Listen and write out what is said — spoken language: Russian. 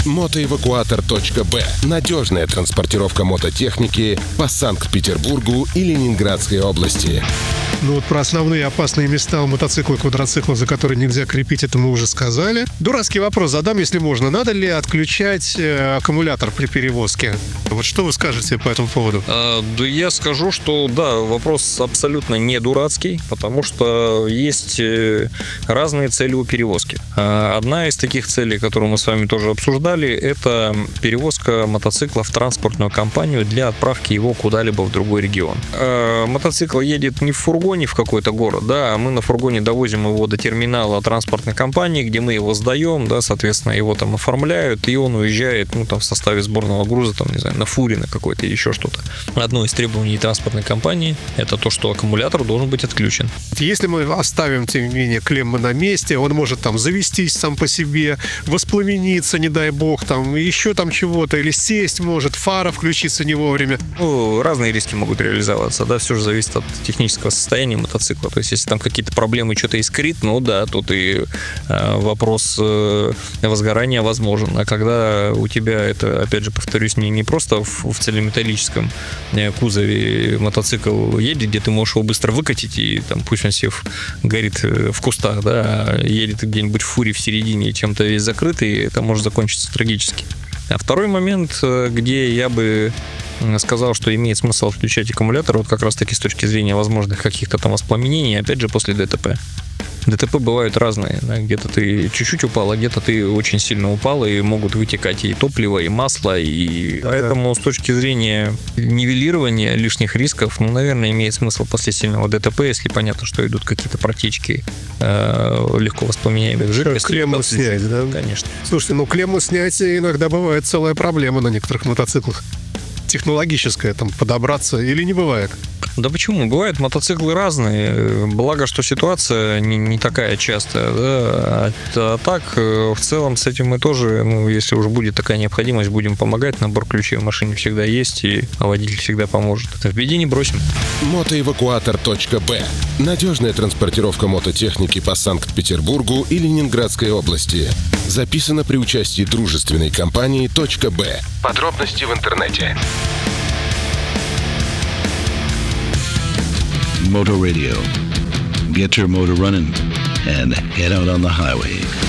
Мотоэвакуатор.б. Надежная транспортировка мототехники по Санкт-Петербургу и Ленинградской области. Ну вот про основные опасные места у мотоциклов и квадроциклов, за которые нельзя крепить, это мы уже сказали. Дурацкий вопрос задам, если можно. Надо ли отключать аккумулятор при перевозке? Вот что вы скажете по этому поводу? Да я скажу, что да, вопрос абсолютно не дурацкий, потому что есть разные цели у перевозки. Одна из таких целей, которую мы с вами тоже обсуждали, это перевозка мотоцикла в транспортную компанию для отправки его куда-либо в другой регион. Мотоцикл едет не в фургоне в какой-то город, да, а мы на фургоне довозим его до терминала транспортной компании, где мы его сдаем, да, соответственно, его там оформляют, и он уезжает, ну, там, в составе сборного груза, там, не знаю, на фуре на какой-то или еще что-то. Одно из требований транспортной компании – это то, что аккумулятор должен быть отключен. Если мы оставим, тем не менее, клеммы на месте, он может там завестись сам по себе, воспламениться, не дай бог, там, еще там чего-то, или сесть может, фара включиться не вовремя. Ну, разные риски могут реализоваться, да, все же зависит от технического состояния мотоцикла. То есть, если там какие-то проблемы, что-то искрит, ну да, тут и вопрос возгорания возможен. А когда у тебя это, опять же, повторюсь, не просто в цельнометаллическом кузове мотоцикл едет, где ты можешь его быстро выкатить, и там пусть он себе горит в кустах, да, а едет где-нибудь в фуре в середине, чем-то весь закрытый, это может закончиться трагически. А второй момент, где я бы сказал, что имеет смысл отключать аккумулятор, вот как раз таки с точки зрения возможных каких-то там воспламенений, опять же, после ДТП. ДТП бывают разные, да? Где-то ты чуть-чуть упал, а где-то ты очень сильно упал, и могут вытекать и топливо, и масло, и поэтому с точки зрения нивелирования лишних рисков, ну, наверное, имеет смысл после сильного ДТП, если понятно, что идут какие-то протечки легко воспламеняемых жидкостей. Клемму снять, да? Конечно. Слушайте, ну клемму снять иногда бывает целая проблема на некоторых мотоциклах. Технологическая, там, подобраться или не бывает? Да почему? Бывают мотоциклы разные. Благо, что ситуация не такая частая. Да? А так, в целом, с этим мы тоже, ну, если уж будет такая необходимость, будем помогать. Набор ключей в машине всегда есть, и водитель всегда поможет. В беде не бросим. Мотоэвакуатор.б. Надежная транспортировка мототехники по Санкт-Петербургу и Ленинградской области. Записано при участии дружественной компании .б. Подробности в интернете. Motor Radio. Get your motor running and head out on the highway.